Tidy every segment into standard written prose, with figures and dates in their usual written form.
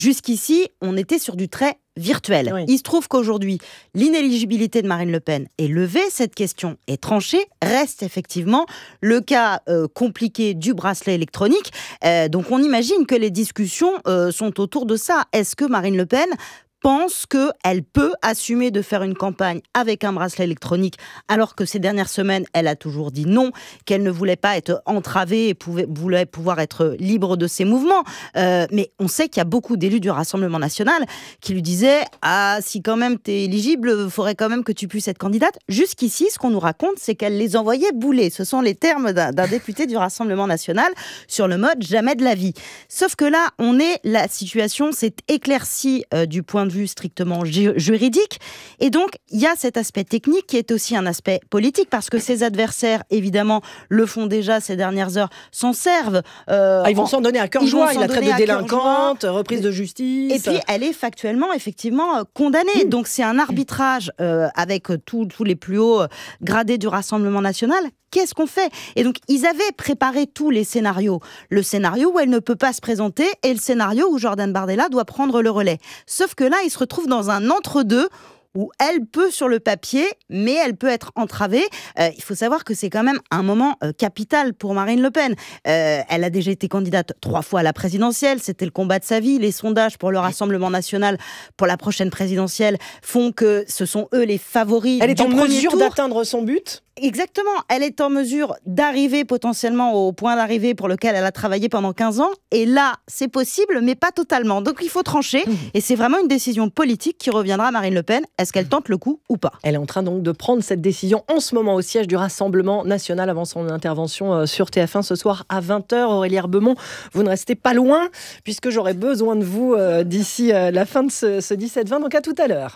Jusqu'ici, on était sur du très virtuel. Oui. Il se trouve qu'aujourd'hui, l'inéligibilité de Marine Le Pen est levée, cette question est tranchée, reste effectivement le cas compliqué du bracelet électronique. Donc on imagine que les discussions sont autour de ça. Est-ce que Marine Le Pen pense qu'elle peut assumer de faire une campagne avec un bracelet électronique, alors que ces dernières semaines, elle a toujours dit non, qu'elle ne voulait pas être entravée et voulait pouvoir être libre de ses mouvements. Mais on sait qu'il y a beaucoup d'élus du Rassemblement national qui lui disaient « Ah, si quand même t'es éligible, il faudrait quand même que tu puisses être candidate ». Jusqu'ici, ce qu'on nous raconte, c'est qu'elle les envoyait bouler. Ce sont les termes d'un député du Rassemblement national sur le mode « jamais de la vie ». Sauf que là, la situation s'est éclaircie du point de vue strictement juridique. Et donc, il y a cet aspect technique qui est aussi un aspect politique, parce que ses adversaires, évidemment, le font déjà ces dernières heures, s'en servent. Ils vont s'en donner à cœur joie. Il la traite de délinquante, reprise de justice. Et puis, elle est factuellement, effectivement, condamnée. Donc, c'est un arbitrage avec tous les plus hauts gradés du Rassemblement national. Qu'est-ce qu'on fait ? Et donc, ils avaient préparé tous les scénarios. Le scénario où elle ne peut pas se présenter et le scénario où Jordan Bardella doit prendre le relais. Sauf que là, il se retrouve dans un entre-deux où elle peut sur le papier, mais elle peut être entravée. Il faut savoir que c'est quand même un moment capital pour Marine Le Pen. Elle a déjà été candidate 3 fois à la présidentielle, c'était le combat de sa vie. Les sondages pour le Rassemblement national pour la prochaine présidentielle font que ce sont eux les favoris. Elle est en mesure d'atteindre son but ? Exactement, elle est en mesure d'arriver potentiellement au point d'arrivée pour lequel elle a travaillé pendant 15 ans. Et là, c'est possible, mais pas totalement. Donc il faut trancher. Et c'est vraiment une décision politique qui reviendra à Marine Le Pen. Est-ce qu'elle tente le coup ou pas ? Elle est en train donc de prendre cette décision en ce moment au siège du Rassemblement national avant son intervention sur TF1 ce soir à 20h. Aurélie Herbemont, vous ne restez pas loin puisque j'aurai besoin de vous d'ici la fin de ce 17-20. Donc à tout à l'heure.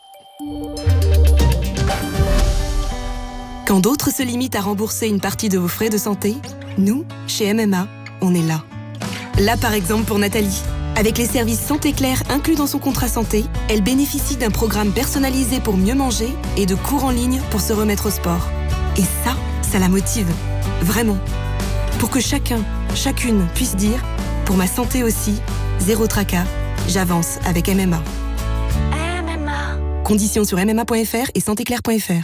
Quand d'autres se limitent à rembourser une partie de vos frais de santé, nous, chez MMA, on est là. Là, par exemple, pour Nathalie. Avec les services Santé Claire inclus dans son contrat santé, elle bénéficie d'un programme personnalisé pour mieux manger et de cours en ligne pour se remettre au sport. Et ça la motive. Vraiment. Pour que chacun, chacune puisse dire « Pour ma santé aussi, zéro tracas, j'avance avec MMA ». MMA. Conditions sur mma.fr et santéclaire.fr.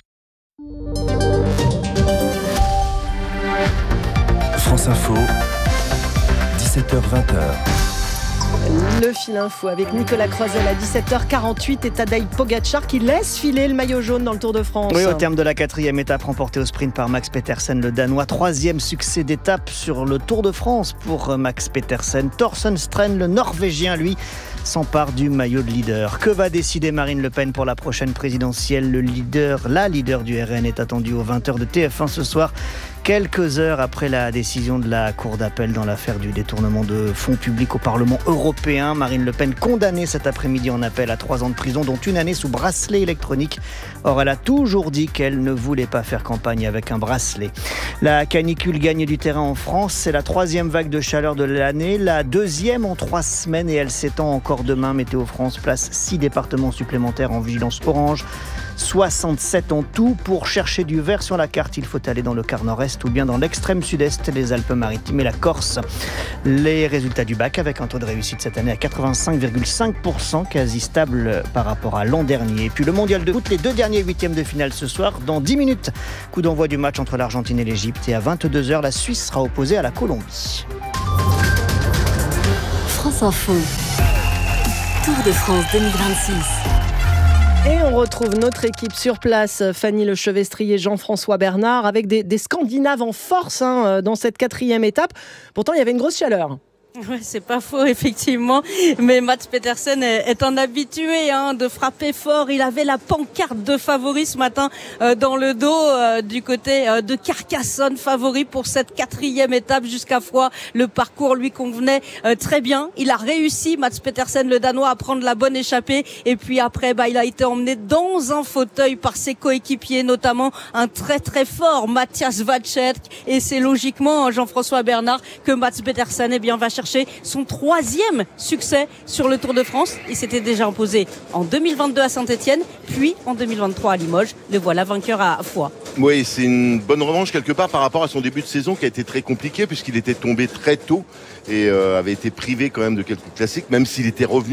France Info, 17h-20h. Le fil info avec Nicolas Croisel à 17h48 et Tadej Pogačar qui laisse filer le maillot jaune dans le Tour de France. Oui, au terme de la 4e étape remportée au sprint par Max Pedersen, le Danois. 3e succès d'étape sur le Tour de France pour Max Pedersen. Thorsten Stren, le Norvégien, lui, s'empare du maillot de leader. Que va décider Marine Le Pen pour la prochaine présidentielle ? La leader du RN est attendue aux 20h de TF1 ce soir. Quelques heures après la décision de la Cour d'appel dans l'affaire du détournement de fonds publics au Parlement européen, Marine Le Pen condamnée cet après-midi en appel à 3 ans de prison, dont 1 année sous bracelet électronique. Or, elle a toujours dit qu'elle ne voulait pas faire campagne avec un bracelet. La canicule gagne du terrain en France. C'est la 3e vague de chaleur de l'année, la 2e en 3 semaines et elle s'étend encore demain. Météo France place 6 départements supplémentaires en vigilance orange. 67 en tout. Pour chercher du vert sur la carte, il faut aller dans le quart nord-est ou bien dans l'extrême sud-est, les Alpes-Maritimes et la Corse. Les résultats du bac avec un taux de réussite cette année à 85,5%, quasi stable par rapport à l'an dernier. Et puis le mondial de foot, les 2 derniers 8e de finale ce soir. Dans 10 minutes, coup d'envoi du match entre l'Argentine et l'Égypte. Et à 22h, la Suisse sera opposée à la Colombie. France Info. Tour de France 2026. Et on retrouve notre équipe sur place, Fanny Lechevestrier, Jean-François Bernard, avec des Scandinaves en force dans cette 4e étape. Pourtant, il y avait une grosse chaleur. Ouais, c'est pas faux, effectivement. Mais Mads Pedersen est un habitué de frapper fort. Il avait la pancarte de favori ce matin dans le dos du côté de Carcassonne, favori pour cette 4e étape jusqu'à Foix. Le parcours lui convenait très bien. Il a réussi, Mads Pedersen, le Danois, à prendre la bonne échappée. Et puis après, il a été emmené dans un fauteuil par ses coéquipiers, notamment un très très fort Matthias Vachert. Et c'est logiquement, Jean-François Bernard, que Mads Pedersen va chercher chercher son 3e succès sur le Tour de France. Il s'était déjà imposé en 2022 à Saint-Etienne, puis en 2023 à Limoges. Le voilà vainqueur à Foix. Oui, c'est une bonne revanche quelque part par rapport à son début de saison qui a été très compliqué puisqu'il était tombé très tôt et avait été privé quand même de quelques classiques, même s'il était revenu